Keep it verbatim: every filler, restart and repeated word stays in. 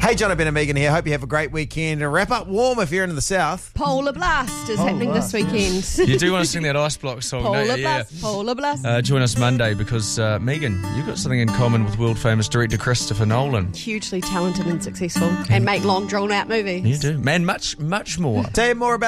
Hey, John, Ben and Megan here. Hope you have a great weekend. And wrap up warm if you're in the south. Polar Blast is Polar happening Blast, this weekend. You do want to sing that Ice Block song, Polar don't you? Yeah. Blast, Polar Blast. Uh, join us Monday because, uh, Megan, you've got something in common with world-famous director Christopher Nolan. Hugely talented and successful, and make long, drawn-out movies. You do. Man, much, much more. Tell you more about